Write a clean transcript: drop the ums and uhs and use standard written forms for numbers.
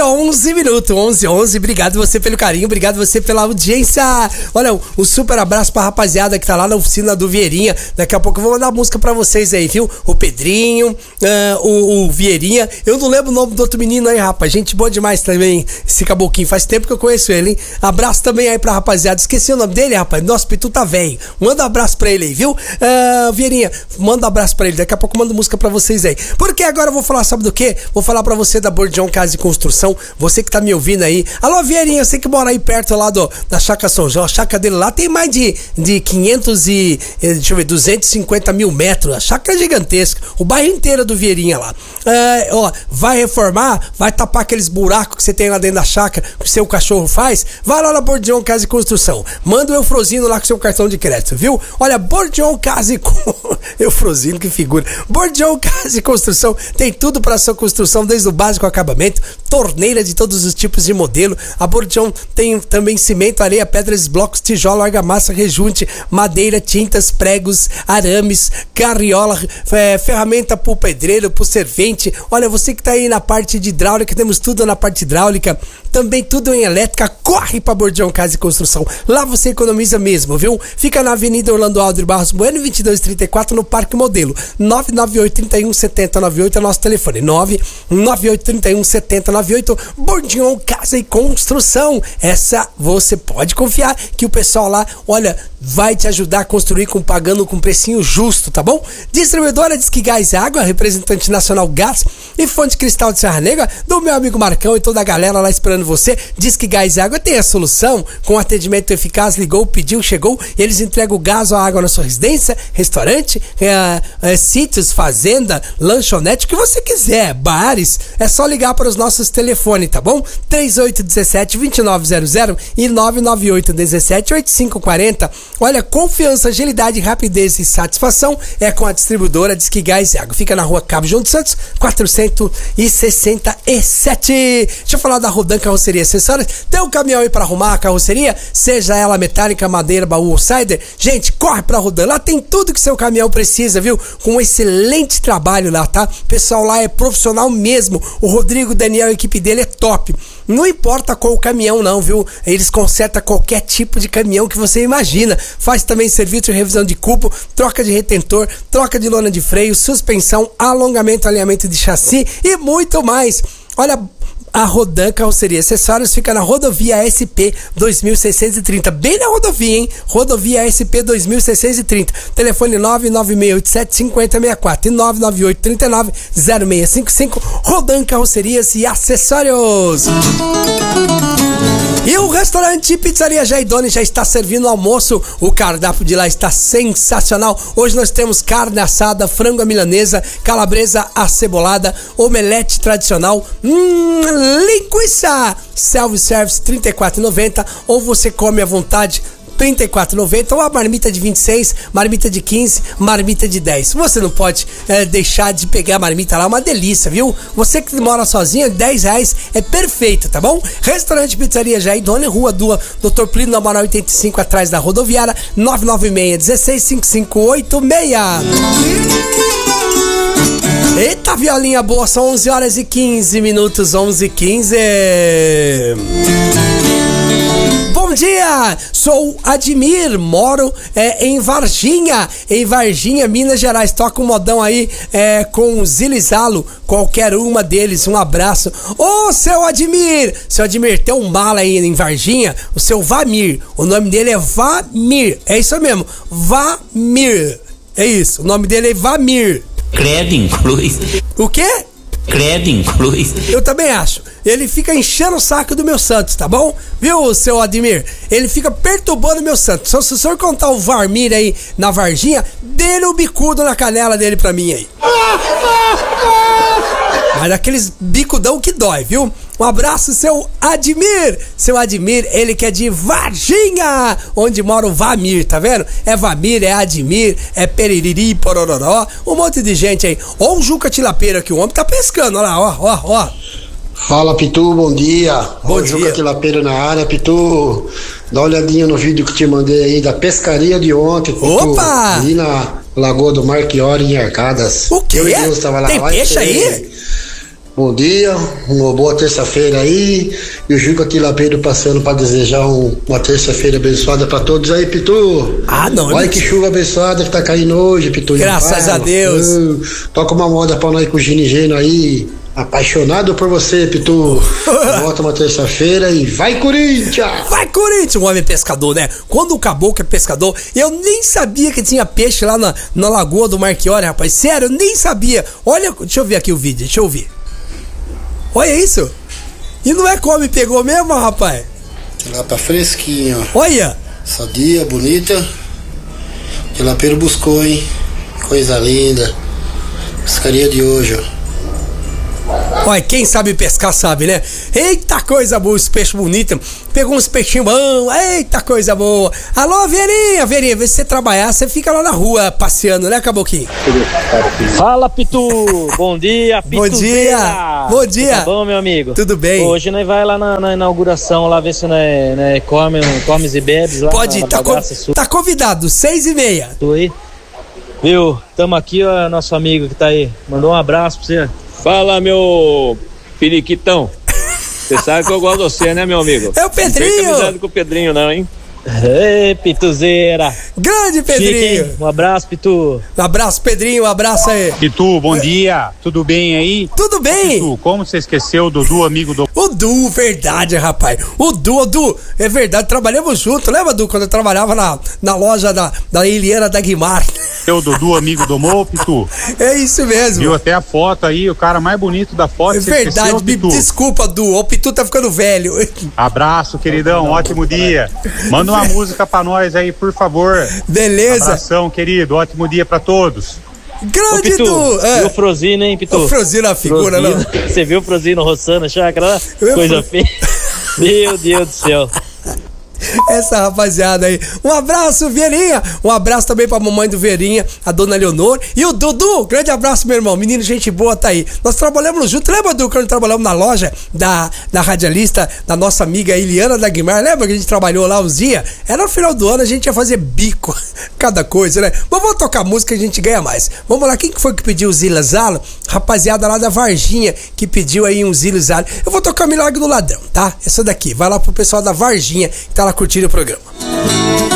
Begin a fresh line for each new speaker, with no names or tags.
11 minutos, 11. Obrigado você pelo carinho, obrigado você pela audiência. Olha, um super abraço pra rapaziada que tá lá na oficina do Vieirinha. Daqui a pouco eu vou mandar música pra vocês aí, viu? O Pedrinho, o Vieirinha. Eu não lembro o nome do outro menino aí, rapaz. Gente boa demais também, esse caboclinho. Faz tempo que eu conheço ele, hein? Abraço também aí pra rapaziada. Esqueci o nome dele, rapaz. Nosso Pitu tá velho. Manda um abraço pra ele aí, viu? Vieirinha, manda um abraço pra ele. Daqui a pouco eu mando música pra vocês aí. Porque agora eu vou falar, sabe do quê? Vou falar pra você da Bordion Casa e Construção. Você que tá me ouvindo aí. Alô, Vieirinha, você que mora aí perto lá da Chácara São João. A chácara dele lá tem mais de 250 mil metros. A chácara é gigantesca. O bairro inteiro do Vieirinha lá. Vai reformar, vai tapar aqueles buracos que você tem lá dentro da chácara, que o seu cachorro faz. Vai lá na Bordion Casa e Construção. Manda o Eufrosino lá com seu cartão de crédito, viu? Olha, Bordion Casa e Eufrosino, que figura. Bordion Casa e Construção tem tudo para sua construção, desde o básico ao acabamento, torneira de todos os tipos de modelo. A Bordion tem também cimento, areia, pedras, blocos, tijolo, argamassa, rejunte, madeira, tintas, pregos, arames, carriola, ferramenta pro pedreiro, pro servente. Olha, você que tá aí na parte de hidráulica, temos tudo na parte hidráulica, também tudo em elétrica. Corre pra Bordion Casa e Construção, lá você economiza mesmo, viu? Fica na Avenida Orlando Aldo Barros Bueno, 2234, no Parque Modelo. 998-31-7098 é nosso telefone. 998-31-7098. Bordion Casa e Construção. Essa você pode confiar que o pessoal lá, olha, vai te ajudar a construir pagando com precinho justo, tá bom? Distribuidora Disque Gás e Água, representante nacional Gás e Fonte Cristal de Serra Negra, do meu amigo Marcão e toda a galera lá esperando você. Disque Gás e Água tem a solução, com atendimento eficaz, ligou, pediu, chegou, e eles entregam o gás ou a água na sua residência, restaurante, sítios, fazenda, lanchonete, o que você quiser, bares. É só ligar para os nossos telefones, tá bom? 3817-2900 e 998-17-8540. Olha, confiança, agilidade, rapidez e satisfação é com a distribuidora Disque Gás e Água. Fica na rua Cabo João dos Santos, 467. Deixa eu falar da Rodan Carroceria Acessórios. Tem um caminhão aí pra arrumar a carroceria, seja ela metálica, madeira, baú ou cider. Gente, corre pra Rodan. Lá tem tudo que seu caminhão precisa, viu? Com um excelente trabalho lá, tá? O pessoal lá é profissional mesmo. O Rodrigo, Daniel, a equipe dele é top. Não importa qual o caminhão não, viu? Eles consertam qualquer tipo de caminhão que você imagina. Faz também serviço de revisão de cubo, troca de retentor, troca de lona de freio, suspensão, alongamento, alinhamento de chassi e muito mais. Olha, a Rodan Carroceria Acessórios fica na rodovia SP 2630, bem na rodovia, hein? Rodovia SP 2630. Telefone 99687-5064 e 998-390655. Rodan Carrocerias e Acessórios. E o restaurante Pizzaria Jaidone já está servindo almoço. O cardápio de lá está sensacional. Hoje nós temos carne assada, frango à milanesa, calabresa acebolada, omelete tradicional, linguiça self-service R$34,90, ou você come à vontade R$34,90, ou a marmita de 26, marmita de 15, marmita de 10. Você não pode deixar de pegar a marmita lá, uma delícia, viu? Você que mora sozinho, R$10 é perfeito, tá bom? Restaurante Pizzaria Jaidone, Rua Dr. Plínio, na Amaral 85, atrás da rodoviária, 996-165586. Eita, violinha boa, são 11h15, 11h15. Bom dia, sou Admir, moro em Varginha, Minas Gerais. Toca um modão aí com Zilizalo, qualquer uma deles, um abraço. Ô, seu Admir, tem um mala aí em Varginha, o seu Vamir, o nome dele é Vamir, é isso mesmo, Vamir, é isso, o nome dele é Vamir.
Credo inclui.
O quê?
Credo inclui.
Eu também acho. Ele fica enchendo o saco do meu Santos, tá bom? Viu, seu Admir? Ele fica perturbando o meu Santos. Se o senhor contar o Varmir aí na Varginha, dê o bicudo na canela dele pra mim aí. Mas aqueles bicudão que dói, viu? Um abraço, seu Admir. Seu Admir, ele que é de Varginha, onde mora o Vamir, tá vendo? É Vamir, é Admir, é Peririri, Porororó, um monte de gente aí. Ó o Juca Tilapeira que o homem tá pescando, olha lá, ó.
Fala, Pitu, bom dia.
Bom dia.
Juca Tilapeira na área, Pitu. Dá uma olhadinha no vídeo que te mandei aí da pescaria de ontem, Pitu.
Opa!
Ali na Lagoa do Marchiori, em Arcadas.
O quê?
Eu e Deus tava lá.
Tem peixe aí?
Bom dia, uma boa terça-feira aí. E o Juca Tilapeiro passando para desejar uma terça-feira abençoada para todos aí, Pitu.
Não.
Olha que chuva abençoada que tá caindo hoje, Pitu.
Graças a Deus.
Toca uma moda pra nós com o Gino e Geno aí. Apaixonado por você, Pitu. Volta uma terça-feira e vai, Corinthians!
Vai, Corinthians! Um homem pescador, né? Quando o Caboclo é pescador, eu nem sabia que tinha peixe lá na lagoa do Marchiori, rapaz. Sério, eu nem sabia. Olha, deixa eu ver aqui o vídeo, deixa eu ouvir. Olha isso. E não é como pegou mesmo, rapaz?
Tilapa fresquinha, ó.
Olha.
Sadia, bonita. Tilapeiro buscou, hein? Coisa linda. Pescaria de hoje, ó.
Olha, quem sabe pescar sabe, né? Eita coisa boa, os peixes bonitos. Pegou uns peixinhos bons, eita coisa boa. Alô, Verinha, vê se você trabalhar, você fica lá na rua passeando, né, Caboclinho?
Fala, Pitu! Bom dia, Pituzeira!
Bom dia!
Tá bom, meu amigo?
Tudo bem?
Hoje nós vai lá na inauguração, lá ver se nós comes e bebes lá.
Pode ir, tá convidado, 6h30.
Tô aí. Viu? Tamo aqui, ó, nosso amigo que tá aí. Mandou um abraço pra você.
Fala, meu periquitão. Você sabe que eu gosto de você, né, meu amigo?
É o Pedrinho!
Não tem amizade com o Pedrinho, não, hein?
Ei, Pituzeira!
Grande Pedrinho!
Chique, um abraço, Pitu!
Um abraço, Pedrinho, um abraço aí!
Pitu, bom dia! Tudo bem aí?
Tudo bem!
Pitu, como você esqueceu o Dudu, amigo do...
O Du, verdade, rapaz! O Du, é verdade, trabalhamos junto, lembra, Du, quando eu trabalhava na loja da Eliana da Guimar?
O Dudu, amigo do Mo, Pitu?
É isso mesmo!
Viu até a foto aí, o cara mais bonito da foto,
é verdade, esqueceu, me desculpa, Du, o Pitu tá ficando velho.
Abraço, queridão, ótimo dia! Manda uma música pra nós aí, por favor.
Beleza.
Abração, querido. Ótimo dia pra todos.
Grande,
Pitu,
Du.
Viu o Frozino, hein, Pitu?
O Frozino, a figura,
Frozino.
não?
Você viu o Frozino roçando a chácara lá? Coisa feia. Meu Deus do céu.
Essa rapaziada aí. Um abraço, Verinha. Um abraço também pra mamãe do Verinha, a dona Leonor. E o Dudu, grande abraço, meu irmão. Menino, gente boa, tá aí. Nós trabalhamos junto. Lembra, Dudu, quando trabalhamos na loja da radialista, da nossa amiga Eliana da Guimar? Lembra que a gente trabalhou lá uns dias? Era no final do ano, a gente ia fazer bico. Cada coisa, né? Mas vamos tocar música, a gente ganha mais. Vamos lá, quem que foi que pediu o Zila Zalo? Rapaziada lá da Varginha, que pediu aí um Zila Zalo. Eu vou tocar Milagre do Ladrão, tá? Essa daqui. Vai lá pro pessoal da Varginha, que tá lá curtindo o programa.